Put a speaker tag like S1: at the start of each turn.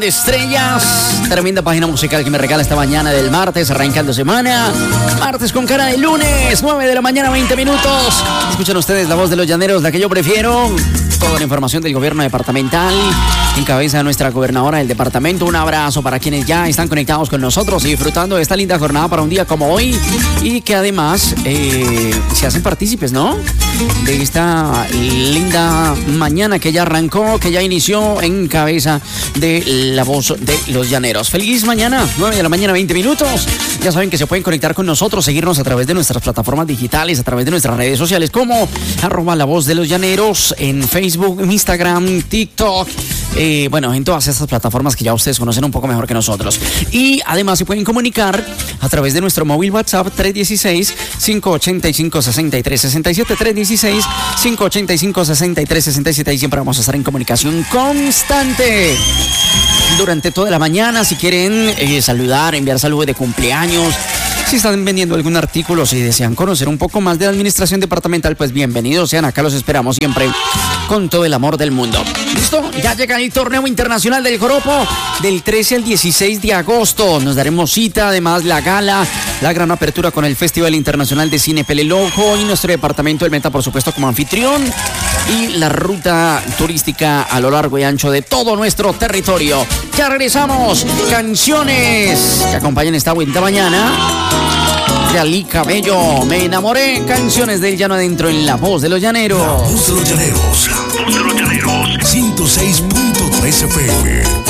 S1: Estrellas, tremenda página musical que me regala esta mañana del martes, arrancando semana. Martes con cara de lunes, 9 de la mañana, 20 minutos. Escuchan ustedes la voz de los llaneros, la que yo prefiero. Toda la información del gobierno departamental, en cabeza de nuestra gobernadora del departamento. Un abrazo para quienes ya están conectados con nosotros y disfrutando de esta linda jornada para un día como hoy. Y que además se hacen partícipes, ¿no? De esta linda mañana que ya arrancó, que ya inició en cabeza de la voz de los llaneros. Feliz mañana, 9 de la mañana, 20 minutos. Ya saben que se pueden conectar con nosotros, seguirnos a través de nuestras plataformas digitales, a través de nuestras redes sociales como @la voz de los llaneros en Facebook, Instagram, TikTok. Bueno, en todas estas plataformas que ya ustedes conocen un poco mejor que nosotros. Y además se pueden comunicar a través de nuestro móvil WhatsApp 316-585-6367, 316-585-6367. Y siempre vamos a estar en comunicación constante durante toda la mañana. Si quieren saludar, enviar saludos de cumpleaños, si están vendiendo algún artículo, si desean conocer un poco más de la administración departamental, pues bienvenidos sean. Acá los esperamos siempre con todo el amor del mundo. ¿Listo? Ya llega el torneo internacional del Joropo del 13 al 16 de agosto. Nos daremos cita, además la gala, la gran apertura con el Festival Internacional de Cine Pelelojo y nuestro departamento del Meta, por supuesto, como anfitrión, y la ruta turística a lo largo y ancho de todo nuestro territorio. Ya regresamos. Canciones que acompañan esta buena mañana. De Ali Cabello, Me enamoré. Canciones del llano adentro en la voz de los llaneros.
S2: La voz de los llaneros. La voz de los llaneros. 106.3 FM.